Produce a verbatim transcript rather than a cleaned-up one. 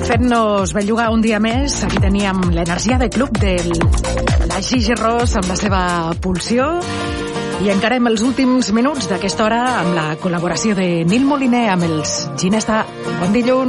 Fent-nos bellugar un dia més, aquí teníem l'energia de club de la Gigi Ross amb la seva pulsió i encarem els últims minuts d'aquesta hora amb la col·laboració de Nil Moliner amb els Ginesta. Bon dilluns.